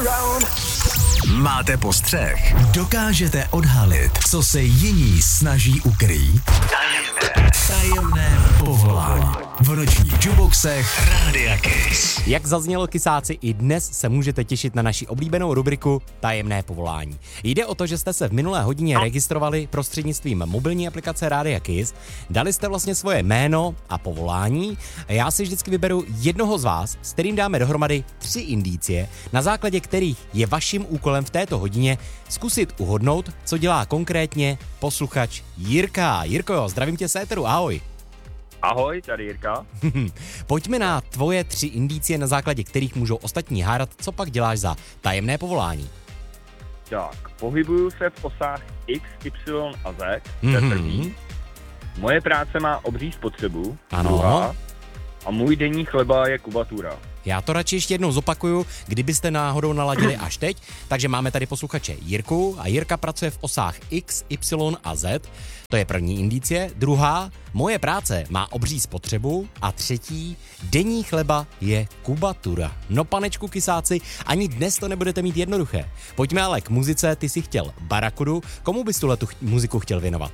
Máte postřeh? Dokážete odhalit, co se jiní snaží ukrýt? Tajemné povolání. V nočních juboxech Rádia Kiss. Jak zaznělo, kysáci, i dnes se můžete těšit na naši oblíbenou rubriku Tajemné povolání. Jde o to, že jste se v minulé hodině registrovali prostřednictvím mobilní aplikace Rádia Kiss, dali jste vlastně svoje jméno a povolání a já si vždycky vyberu jednoho z vás, s kterým dáme dohromady 3 indicie, na základě kterých je vaším úkolem v této hodině zkusit uhodnout, co dělá konkrétně posluchač Jirka. Jirko, zdravím tě z éteru, ahoj. Ahoj, tady Jirka. Pojďme na tvoje 3 indicie, na základě kterých můžou ostatní hádat, co pak děláš za tajemné povolání. Tak, pohybuju se v osách X, Y a Z, to je první. Moje práce má obří spotřebu, Ano. druhá. A můj denní chleba je kubatura. Já to radši ještě jednou zopakuju, kdybyste náhodou naladili až teď. Takže máme tady posluchače Jirku a Jirka pracuje v osách X, Y a Z. To je první indicie. Druhá, moje práce má obří spotřebu. A třetí, denní chleba je kubatura. No panečku kysáci, ani dnes to nebudete mít jednoduché. Pojďme ale k muzice, ty jsi chtěl Barakudu. Komu bys tuhletu muziku chtěl věnovat?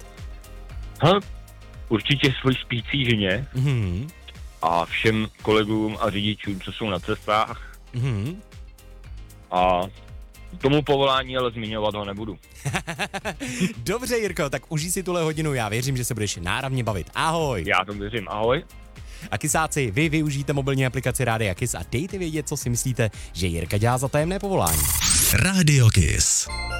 Určitě svoji spící ženě a všem kolegům a řidičům, co jsou na cestách. A tomu povolání ale zmiňovat ho nebudu. Dobře, Jirko, tak užij si tuhle hodinu, já věřím, že se budeš náravně bavit. Ahoj. Já to věřím, ahoj. A kysáci, vy využijte mobilní aplikaci Rádia Kiss a dejte vědět, co si myslíte, že Jirka dělá za tajemné povolání. Rádio Kiss.